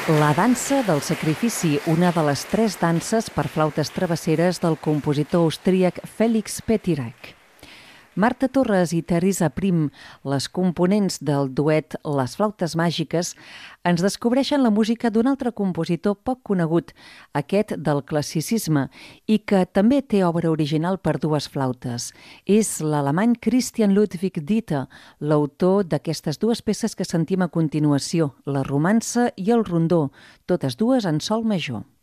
La dansa del sacrifici, una de les 3 danses per flautes travesseres del compositor austríac Félix Pétirek. Marta Torres i Teresa Prim, les components del duet Les Flautes Màgiques, ens descobreixen la música d'un altre compositor poc conegut, aquest del classicisme, i que també té obra original per 2 flautes. És l'alemany Christian Ludwig Dieter, l'autor d'aquestes 2 peces que sentim a continuació, la romança i el rondó, totes 2 en sol major.